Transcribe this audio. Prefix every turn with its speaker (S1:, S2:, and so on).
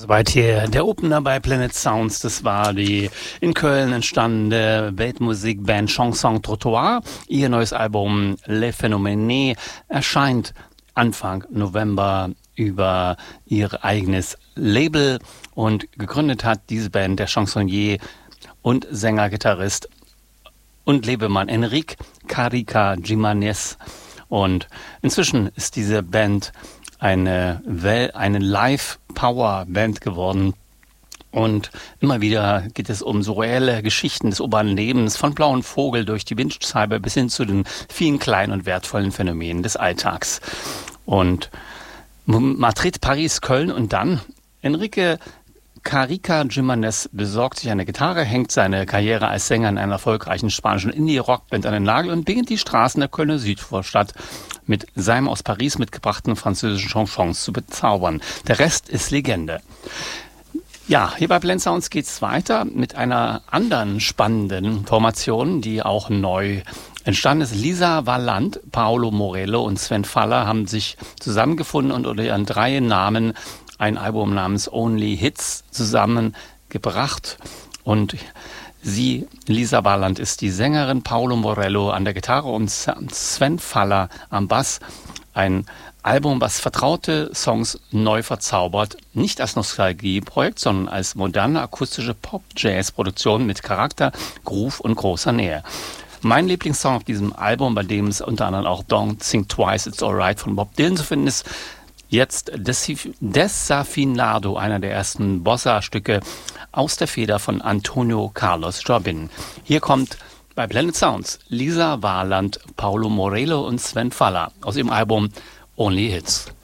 S1: Soweit hier der Opener bei Planet Sounds. Das war die in Köln entstandene Weltmusikband Chanson Trottoir. Ihr neues Album Les Phénoménés erscheint Anfang November über ihr eigenes Label, und gegründet hat diese Band der Chansonnier und Sänger, Gitarrist und Lebemann Enrique Carica Gimenez. Und inzwischen ist diese Band eine Live-Power-Band geworden. Und immer wieder geht es um surreale Geschichten des urbanen Lebens, von Blauen Vogel durch die Windscheibe bis hin zu den vielen kleinen und wertvollen Phänomenen des Alltags. Und Madrid, Paris, Köln und dann Enrique Carica Gimenez besorgt sich eine Gitarre, hängt seine Karriere als Sänger in einer erfolgreichen spanischen Indie-Rockband an den Nagel und beginnt die Straßen der Kölner Südvorstadt mit seinem aus Paris mitgebrachten französischen Chansons zu bezaubern. Der Rest ist Legende. Ja, hier bei Planet Sounds geht's weiter mit einer anderen spannenden Formation, die auch neu entstanden ist. Lisa Vallant, Paolo Morello und Sven Faller haben sich zusammengefunden und unter ihren 3 Namen ein Album namens Only Hits zusammengebracht. Und sie, Lisa Vallant, ist die Sängerin, Paolo Morello an der Gitarre und Sven Faller am Bass. Ein Album, was vertraute Songs neu verzaubert, nicht als Nostalgieprojekt, sondern als moderne akustische Pop-Jazz-Produktion mit Charakter, Groove und großer Nähe. Mein Lieblingssong auf diesem Album, bei dem es unter anderem auch Don't Think Twice, It's Alright von Bob Dylan zu finden ist, jetzt Desafinado, einer der ersten Bossa-Stücke aus der Feder von Antonio Carlos Jobim. Hier kommt bei Planet Sounds Lisa Vallant, Paolo Morello und Sven Faller aus ihrem Album Only Hits.